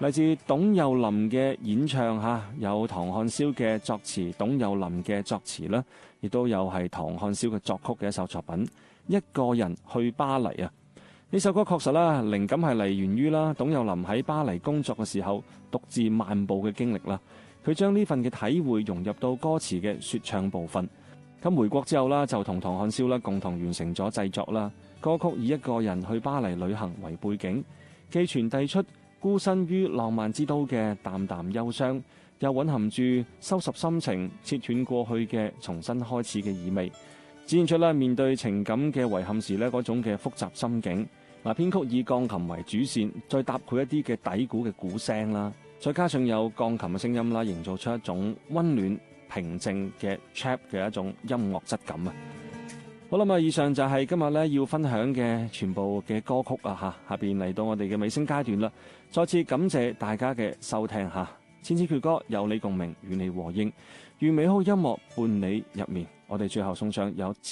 嚟自董又霖嘅演唱嚇，有唐漢霄嘅作詞，董又霖嘅作詞啦，亦都有係唐漢霄嘅作曲嘅一首作品《一個人去巴黎》啊！呢首歌確實啦，靈感係嚟源於啦董又霖喺巴黎工作嘅時候獨自漫步嘅經歷啦。佢將呢份嘅體會融入到歌詞嘅説唱部分。咁回國之後啦，就同唐漢霄啦共同完成咗製作啦。歌曲以一個人去巴黎旅行為背景，既傳遞出孤身於浪漫之都嘅淡淡憂傷，又蘊含住收拾心情、切斷過去嘅重新開始嘅意味，展現出啦面對情感嘅遺憾時呢嗰種嘅複雜心境。嗱，編曲以鋼琴為主線，再搭配一啲嘅底鼓嘅鼓聲啦，再加上有鋼琴嘅聲音啦，營造出一種溫暖平靜嘅 trap 嘅一種音樂質感啊！好啦，以上就係今日咧要分享嘅全部嘅歌曲啊！下邊嚟到我哋嘅尾聲階段啦，再次感謝大家嘅收聽嚇。千千闕歌有你共鳴，與你和應，願美好音樂伴你入眠。我哋最後送上有